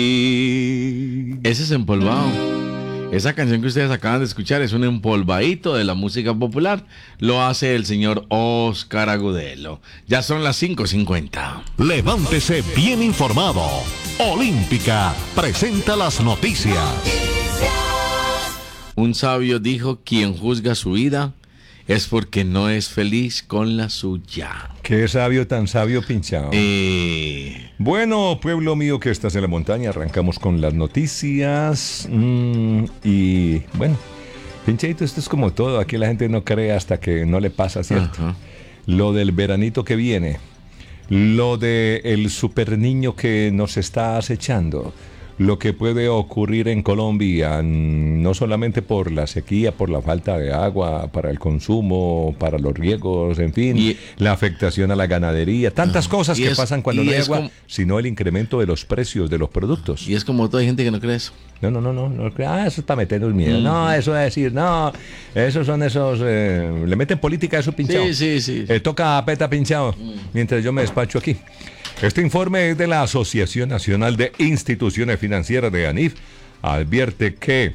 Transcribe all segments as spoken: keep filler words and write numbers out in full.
Ese es Empolvado. Esa canción que ustedes acaban de escuchar es un empolvadito de la música popular. Lo hace el señor Oscar Agudelo. Ya son las cinco cincuenta. Levántese bien informado. Olímpica presenta las noticias. Un sabio dijo: quien juzga su vida es porque no es feliz con la suya. Qué sabio, tan sabio, Pinchao. Eh... Bueno, pueblo mío que estás en la montaña, arrancamos con las noticias. Mm, y bueno, Pincheito, esto es como todo. Aquí la gente no cree hasta que no le pasa, ¿cierto? Ajá. Lo del veranito que viene, lo de el super niño que nos está acechando, lo que puede ocurrir en Colombia, no solamente por la sequía, por la falta de agua, para el consumo, para los riegos, en fin, y, la afectación a la ganadería, tantas uh, cosas que es, pasan cuando no hay agua, como, sino el incremento de los precios de los productos. Y es como toda gente que no cree eso. No, no, no, no, no ah, eso está meternos miedo. Mm. No, eso es decir, no, esos son esos, eh, le meten política a eso pinchado. Sí, sí, sí. Eh, toca a peta pinchado, mm. mientras yo me despacho aquí. Este informe es de la Asociación Nacional de Instituciones Financieras de ANIF. Advierte que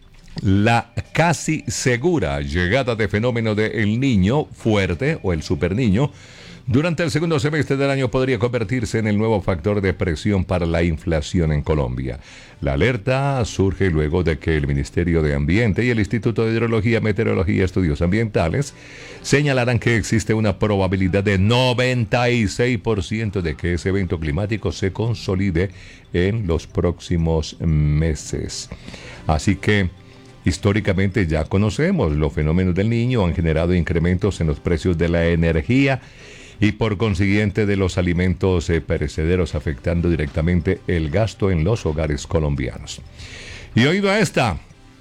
la casi segura llegada de fenómeno de El Niño fuerte o el superniño durante el segundo semestre del año podría convertirse en el nuevo factor de presión para la inflación en Colombia. La alerta surge luego de que el Ministerio de Ambiente y el Instituto de Hidrología, Meteorología y Estudios Ambientales señalaran que existe una probabilidad de noventa y seis por ciento de que ese evento climático se consolide en los próximos meses. Así que históricamente ya conocemos los fenómenos del Niño, han generado incrementos en los precios de la energía y por consiguiente de los alimentos eh, perecederos, afectando directamente el gasto en los hogares colombianos. Y oído a esta,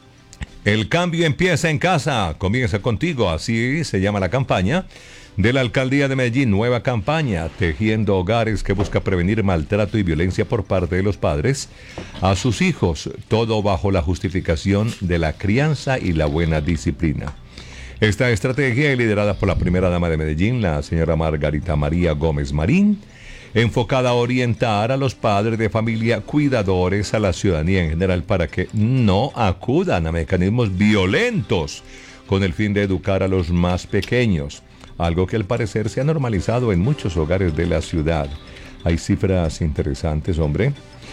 el cambio empieza en casa, comienza contigo, así se llama la campaña de la Alcaldía de Medellín, nueva campaña, tejiendo hogares, que busca prevenir maltrato y violencia por parte de los padres a sus hijos, todo bajo la justificación de la crianza y la buena disciplina. Esta estrategia es liderada por la primera dama de Medellín, la señora Margarita María Gómez Marín, enfocada a orientar a los padres de familia, cuidadores, a la ciudadanía en general, para que no acudan a mecanismos violentos con el fin de educar a los más pequeños, algo que al parecer se ha normalizado en muchos hogares de la ciudad. Hay cifras interesantes, hombre.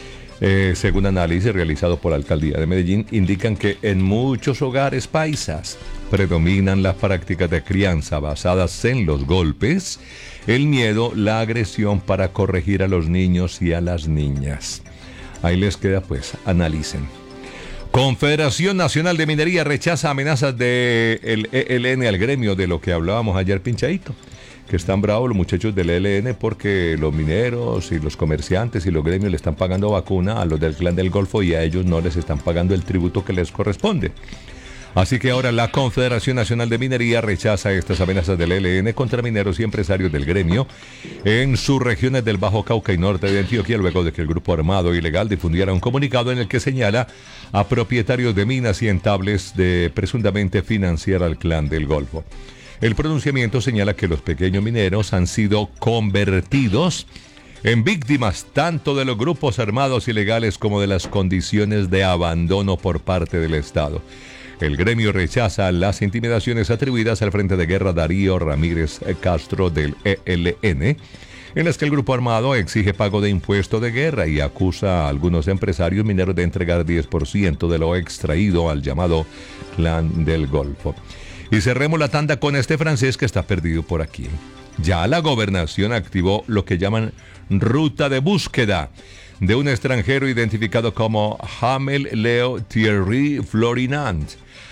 Eh, según análisis realizado por la Alcaldía de Medellín, indican que en muchos hogares paisas predominan las prácticas de crianza basadas en los golpes, el miedo, la agresión para corregir a los niños y a las niñas. Ahí les queda, pues, analicen. Confederación Nacional de Minería rechaza amenazas del E L N al gremio, de lo que hablábamos ayer, Pinchadito, que están bravos los muchachos del E L N porque los mineros y los comerciantes y los gremios le están pagando vacuna a los del Clan del Golfo y a ellos no les están pagando el tributo que les corresponde. Así que ahora la Confederación Nacional de Minería rechaza estas amenazas del E L N contra mineros y empresarios del gremio en sus regiones del Bajo Cauca y norte de Antioquia, luego de que el grupo armado ilegal difundiera un comunicado en el que señala a propietarios de minas y entables de presuntamente financiar al Clan del Golfo. El pronunciamiento señala que los pequeños mineros han sido convertidos en víctimas tanto de los grupos armados ilegales como de las condiciones de abandono por parte del Estado. El gremio rechaza las intimidaciones atribuidas al Frente de Guerra Darío Ramírez Castro del E L N, en las que el grupo armado exige pago de impuesto de guerra y acusa a algunos empresarios mineros de entregar diez por ciento de lo extraído al llamado Clan del Golfo. Y cerremos la tanda con este francés que está perdido por aquí. Ya la gobernación activó lo que llaman ruta de búsqueda de un extranjero identificado como Hamel Leo Thierry Florinant,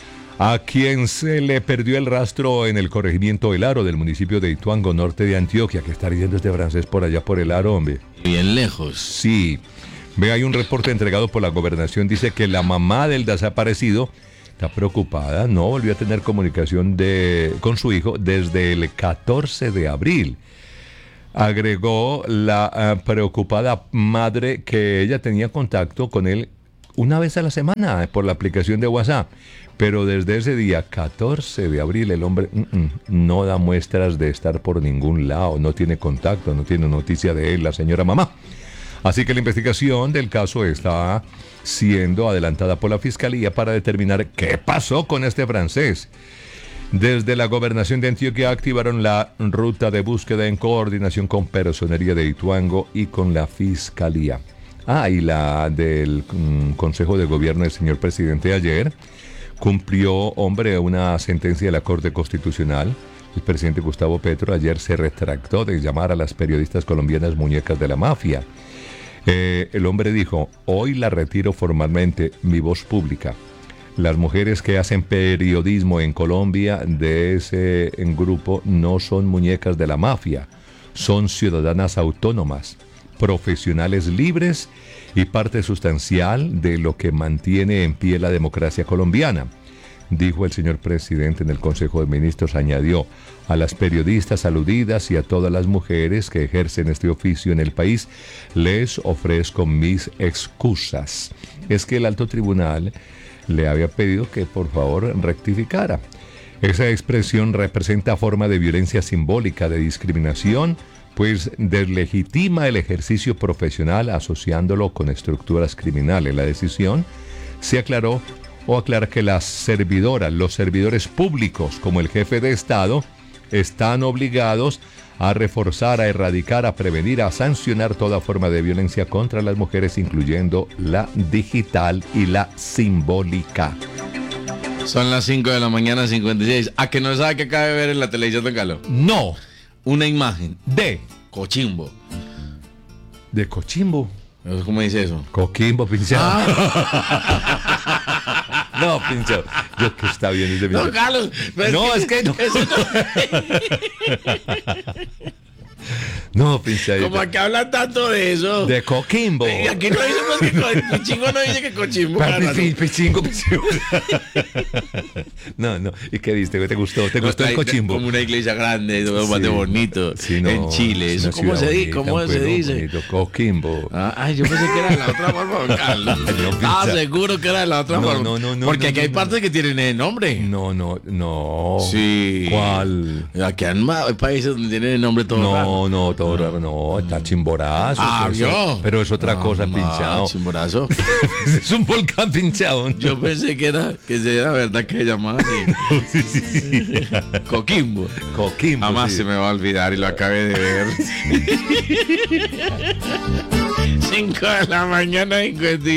a quien se le perdió el rastro en el corregimiento El Aro del municipio de Ituango, norte de Antioquia. Que está diciendo este francés por allá por El Aro, hombre. Bien lejos. Sí. Ve, hay un reporte entregado por la gobernación, dice que la mamá del desaparecido está preocupada, no volvió a tener comunicación de, con su hijo desde el catorce de abril. Agregó la uh, preocupada madre que ella tenía contacto con él una vez a la semana por la aplicación de WhatsApp, pero desde ese día catorce de abril el hombre mm, mm, no da muestras de estar por ningún lado, no tiene contacto, no tiene noticia de él, la señora mamá. Así que la investigación del caso está siendo adelantada por la Fiscalía para determinar qué pasó con este francés. Desde la Gobernación de Antioquia activaron la ruta de búsqueda en coordinación con Personería de Ituango y con la Fiscalía. Ah, y la del mm, Consejo de Gobierno del señor presidente ayer cumplió, hombre, una sentencia de la Corte Constitucional. El presidente Gustavo Petro ayer se retractó de llamar a las periodistas colombianas muñecas de la mafia. Eh, el hombre dijo, hoy la retiro formalmente mi voz pública. Las mujeres que hacen periodismo en Colombia de ese en grupo no son muñecas de la mafia, son ciudadanas autónomas, profesionales libres y parte sustancial de lo que mantiene en pie la democracia colombiana, dijo el señor presidente en el Consejo de Ministros. Añadió, a las periodistas aludidas y a todas las mujeres que ejercen este oficio en el país, les ofrezco mis excusas. Es que el alto tribunal le había pedido que por favor rectificara. Esa expresión representa forma de violencia simbólica, de discriminación, pues deslegitima el ejercicio profesional asociándolo con estructuras criminales. La decisión se aclaró o aclara que las servidoras, los servidores públicos, como el jefe de Estado, están obligados a reforzar, a erradicar, a prevenir, a sancionar toda forma de violencia contra las mujeres, incluyendo la digital y la simbólica. Son las cinco de la mañana, cincuenta y seis. ¿A que no sabe que acaba de ver en la televisión, don Carlos? No. Una imagen De. Cochimbo. De Cochimbo. ¿Cómo dice eso? Coquimbo, pinchado. Ah. No, pinchado. Yo que está bien desde mi... No, Carlos. No, es que no. Eso no. No, no. pinchado. Como aquí hablan tanto de eso. De Coquimbo. Y aquí no dice pues que co- Pichingo no dice que Cochimbo. Carlos. Pi- Pichingo, pichingo. No, no. ¿Y qué viste? ¿Te gustó? ¿Te gustó el Hay- Cochimbo? Como una iglesia grande, bastante Sí. bonito. Sí, no, en Chile. es ¿Eso una cómo ciudad se, di- bonita, cómo un se pueblo dice? bonito, Coquimbo. Ah, ay, yo pensé que era de la otra forma, don Carlos. No, Estaba pincha. seguro que era de la otra No, forma. no, no, no, Porque no, aquí hay no, partes que tienen el nombre. No, no, no. Sí. ¿Cuál? Aquí hay ma- hay países donde tienen el nombre todo raro. No, no, todo raro, no, está Chimborazo. Ah, pero, eso, ¿vio? pero es otra Ah, cosa, ma, pinchado. Chimborazo. Es un volcán pinchado. Yo pensé que era, que era verdad que se llamaba así. Coquimbo. Coquimbo. Jamás sí. se me va a olvidar y lo acabé de ver. cinco de la mañana, cincuenta y